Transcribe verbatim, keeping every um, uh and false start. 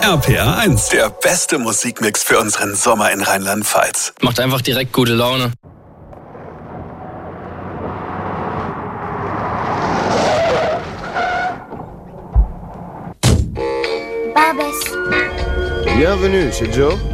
R P R eins, der beste Musikmix für unseren Sommer in Rheinland-Pfalz. Macht einfach direkt gute Laune. Barbès. Bienvenue chez Joe.